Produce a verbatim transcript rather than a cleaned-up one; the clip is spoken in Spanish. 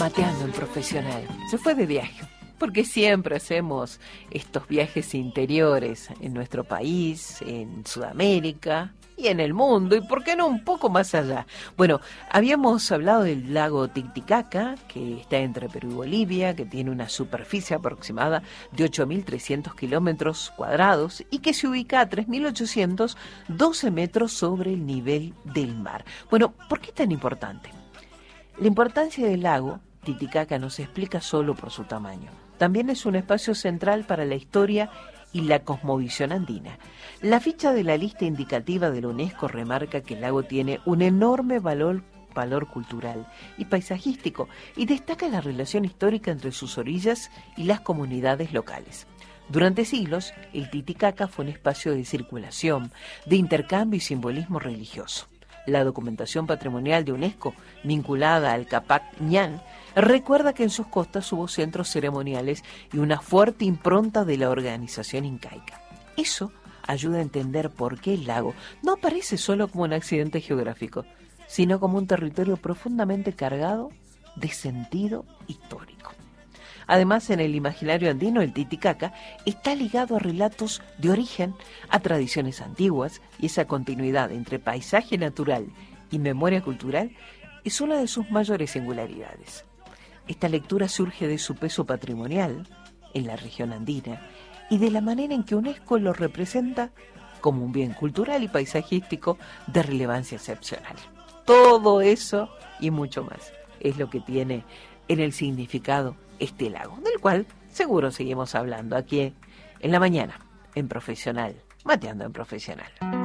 Mateando en Profesional. Se fue de viaje, porque siempre hacemos estos viajes interiores en nuestro país, en Sudamérica y en el mundo, y por qué no un poco más allá. Bueno, habíamos hablado del lago Titicaca, que está entre Perú y Bolivia, que tiene una superficie aproximada de ocho mil trescientos kilómetros cuadrados y que se ubica a tres mil ochocientos doce metros sobre el nivel del mar. Bueno, ¿por qué es tan importante? La importancia del lago Titicaca no se explica solo por su tamaño. También es un espacio central para la historia y la cosmovisión andina. La ficha de la lista indicativa de la UNESCO remarca que el lago tiene un enorme valor, valor cultural y paisajístico y destaca la relación histórica entre sus orillas y las comunidades locales. Durante siglos, el Titicaca fue un espacio de circulación, de intercambio y simbolismo religioso. La documentación patrimonial de UNESCO, vinculada al Capac Ñan, recuerda que en sus costas hubo centros ceremoniales y una fuerte impronta de la organización incaica. Eso ayuda a entender por qué el lago no aparece solo como un accidente geográfico, sino como un territorio profundamente cargado de sentido histórico. Además, en el imaginario andino, el Titicaca está ligado a relatos de origen, a tradiciones antiguas, y esa continuidad entre paisaje natural y memoria cultural es una de sus mayores singularidades. Esta lectura surge de su peso patrimonial en la región andina y de la manera en que UNESCO lo representa como un bien cultural y paisajístico de relevancia excepcional. Todo eso y mucho más es lo que tiene en el significado este lago, del cual seguro seguimos hablando aquí en la mañana, en Profesional, Mateando en Profesional.